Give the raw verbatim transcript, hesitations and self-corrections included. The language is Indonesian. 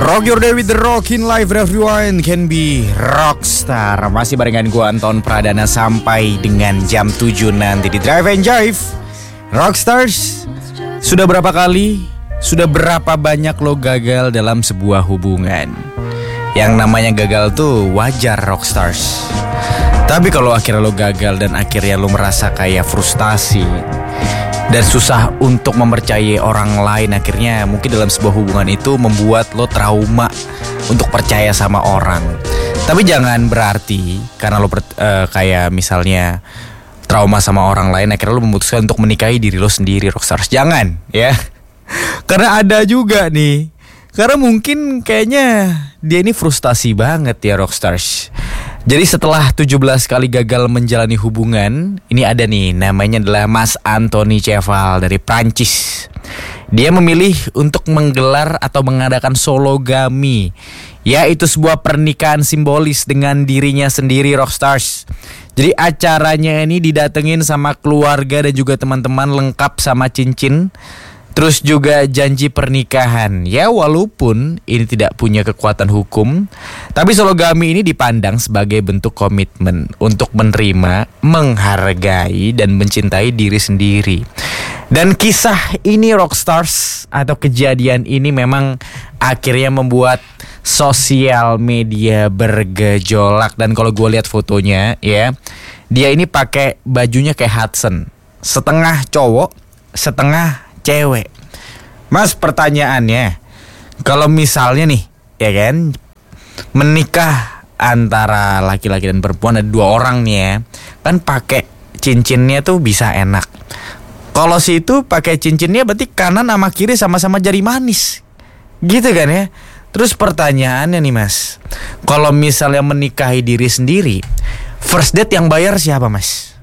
Rock your day with the Rockin' Life, everyone can be rockstar. Masih barengan gue Anton Pradana sampai dengan jam tujuh nanti di Drive and Jive. Rockstars, sudah berapa kali, sudah berapa banyak lo gagal dalam sebuah hubungan? Yang namanya gagal tuh wajar, Rockstars. Tapi kalau akhirnya lo gagal dan akhirnya lo merasa kayak frustasi dan susah untuk mempercayai orang lain, akhirnya mungkin dalam sebuah hubungan itu membuat lo trauma untuk percaya sama orang. Tapi jangan berarti karena lo per, uh, kayak misalnya trauma sama orang lain, akhirnya lo memutuskan untuk menikahi diri lo sendiri, Rockstars. Jangan ya. Karena ada juga nih, karena mungkin kayaknya dia ini frustasi banget ya, Rockstars. Jadi setelah tujuh belas kali gagal menjalani hubungan, ini ada nih, namanya adalah Mas Anthony Cheval dari Prancis. Dia memilih untuk menggelar atau mengadakan sologami, yaitu sebuah pernikahan simbolis dengan dirinya sendiri, Rockstars. Jadi acaranya ini didatengin sama keluarga dan juga teman-teman, lengkap sama cincin, terus juga janji pernikahan. Ya walaupun ini tidak punya kekuatan hukum, tapi sologami ini dipandang sebagai bentuk komitmen untuk menerima, menghargai, dan mencintai diri sendiri. Dan kisah ini, Rockstars, atau kejadian ini memang akhirnya membuat sosial media bergejolak. Dan kalau gue lihat fotonya ya, dia ini pakai bajunya kayak Hudson, setengah cowok, setengah cewek. Mas, pertanyaannya, kalau misalnya nih, ya kan, menikah antara laki-laki dan perempuan, ada dua orang nih ya, kan pakai cincinnya tuh bisa enak. Kalau si itu pakai cincinnya berarti kanan sama kiri sama-sama jari manis, gitu kan ya. Terus pertanyaannya nih Mas, kalau misalnya menikahi diri sendiri, first date yang bayar siapa Mas?